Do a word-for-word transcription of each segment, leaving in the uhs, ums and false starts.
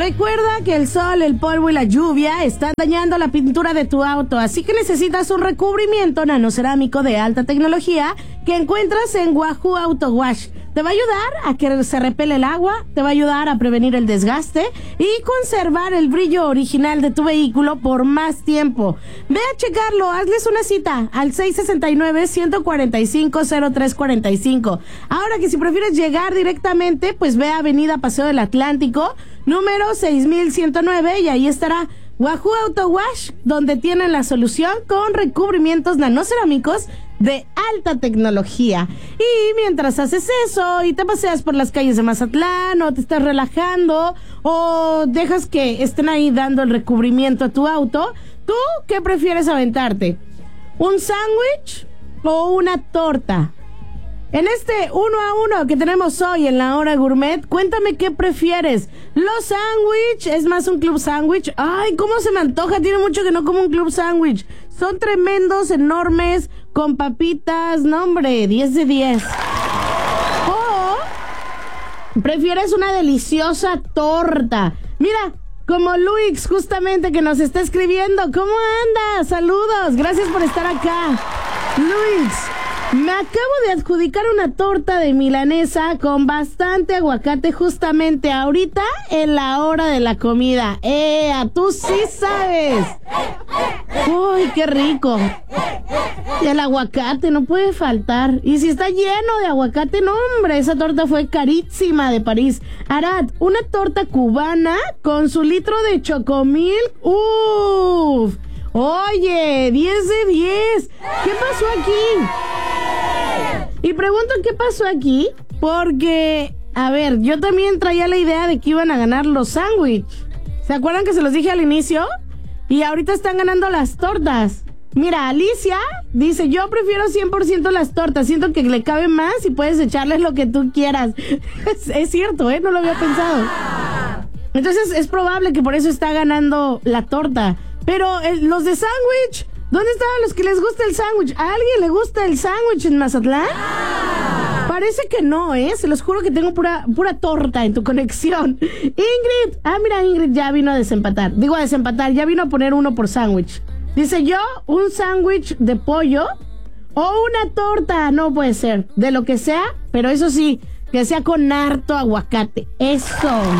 Recuerda que el sol, el polvo y la lluvia están dañando la pintura de tu auto, así que necesitas un recubrimiento nanocerámico de alta tecnología que encuentras en Wahoo Auto Wash. Te va a ayudar a que se repele el agua, te va a ayudar a prevenir el desgaste y conservar el brillo original de tu vehículo por más tiempo. Ve a checarlo, hazles una cita al seis seis nueve, uno cuatro cinco, cero tres cuatro cinco. Ahora que si prefieres llegar directamente, pues ve a Avenida Paseo del Atlántico, número seis mil ciento nueve, y ahí estará Wahoo Auto Wash, donde tienen la solución con recubrimientos nanocerámicos de alta tecnología. Y mientras haces eso y te paseas por las calles de Mazatlán, o te estás relajando, o dejas que estén ahí dando el recubrimiento a tu auto, ¿tú qué prefieres aventarte? ¿Un sándwich o una torta? En este uno a uno que tenemos hoy en la hora gourmet, cuéntame qué prefieres. ¿Los sándwich? ¿Es más un club sándwich? Ay, cómo se me antoja, tiene mucho que no como un club sándwich. Son tremendos, enormes, con papitas, no hombre, diez de diez. ¿O prefieres una deliciosa torta? Mira, como Luis, justamente, que nos está escribiendo. ¿Cómo andas? Saludos, gracias por estar acá. Luis, me acabo de adjudicar una torta de milanesa con bastante aguacate justamente ahorita en la hora de la comida. ¡Eh! ¡Tú sí sabes! ¡Uy, qué rico! Y el aguacate no puede faltar. Y si está lleno de aguacate, no hombre, esa torta fue carísima de París. Arad, una torta cubana con su litro de chocomil. ¡Uf! Oye, diez de diez. ¿Qué pasó aquí? Y pregunto qué pasó aquí, porque, a ver, yo también traía la idea de que iban a ganar los sándwiches. ¿Se acuerdan que se los dije al inicio? Y ahorita están ganando las tortas. Mira, Alicia dice, yo prefiero cien por ciento las tortas, siento que le cabe más y puedes echarles lo que tú quieras. es, es cierto, ¿eh? No lo había pensado. Entonces es probable que por eso está ganando la torta. Pero eh, los de sándwich, ¿dónde estaban los que les gusta el sándwich? ¿A alguien le gusta el sándwich en Mazatlán? Parece que no, ¿eh? Se los juro que tengo pura, pura torta en tu conexión. Ingrid, ah, mira, Ingrid ya vino a desempatar. Digo a desempatar, ya vino a poner uno por sándwich. Dice yo, un sándwich de pollo o una torta. No puede ser, de lo que sea, pero eso sí, que sea con harto aguacate. Eso.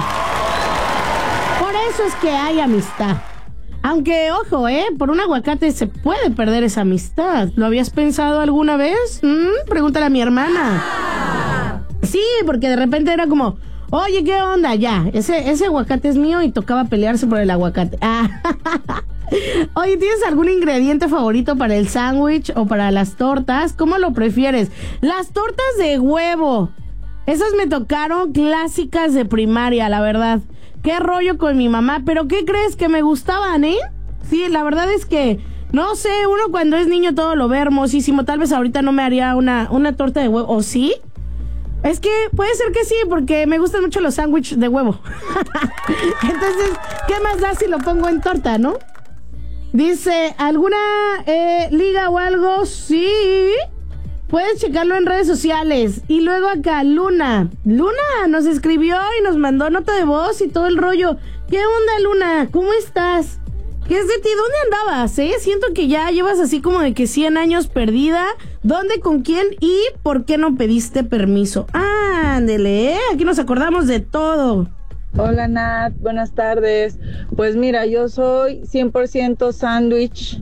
Por eso es que hay amistad. Aunque, ojo, ¿eh? Por un aguacate se puede perder esa amistad. ¿Lo habías pensado alguna vez? ¿Mm? Pregúntale a mi hermana. Sí, porque de repente era como, oye, ¿qué onda? Ya, ese, ese aguacate es mío y tocaba pelearse por el aguacate. Ah. Oye, ¿tienes algún ingrediente favorito para el sándwich o para las tortas? ¿Cómo lo prefieres? Las tortas de huevo. Esas me tocaron clásicas de primaria, la verdad. Qué rollo con mi mamá, pero ¿qué crees? Que me gustaban, ¿eh? Sí, la verdad es que, no sé, uno cuando es niño todo lo ve hermosísimo. Tal vez ahorita no me haría una, una torta de huevo, ¿o sí? Es que puede ser que sí, porque me gustan mucho los sándwiches de huevo. Entonces, ¿qué más da si lo pongo en torta, no? Dice, ¿alguna eh, liga o algo? Sí. Puedes checarlo en redes sociales. Y luego acá, Luna. Luna nos escribió y nos mandó nota de voz y todo el rollo. ¿Qué onda, Luna? ¿Cómo estás? ¿Qué es de ti? ¿Dónde andabas, eh? Siento que ya llevas así como de que cien años perdida. ¿Dónde, con quién y por qué no pediste permiso? Ándele, ¿eh? Aquí nos acordamos de todo. Hola, Nat. Buenas tardes. Pues mira, yo soy cien por ciento sándwich.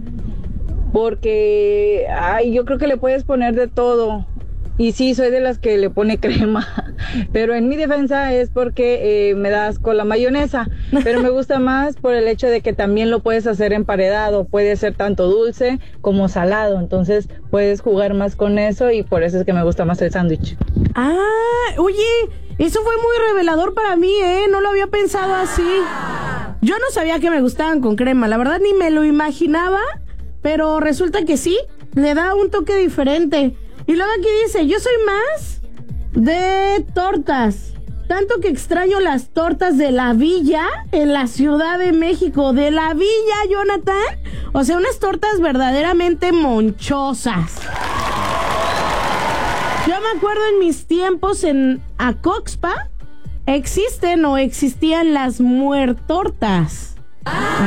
Porque, ay, yo creo que le puedes poner de todo. Y sí, soy de las que le pone crema. Pero en mi defensa es porque eh, me da asco la mayonesa. Pero me gusta más por el hecho de que también lo puedes hacer emparedado. Puede ser tanto dulce como salado. Entonces puedes jugar más con eso y por eso es que me gusta más el sándwich. Ah, oye, eso fue muy revelador para mí, ¿eh? No lo había pensado así. Yo no sabía que me gustaban con crema. La verdad ni me lo imaginaba. Pero resulta que sí, le da un toque diferente. Y luego aquí dice, yo soy más de tortas. Tanto que extraño las tortas de la Villa en la Ciudad de México. ¿De la Villa, Jonathan? O sea, unas tortas verdaderamente monchosas. Yo me acuerdo en mis tiempos en Acoxpa ¿existen o existían las muertortas?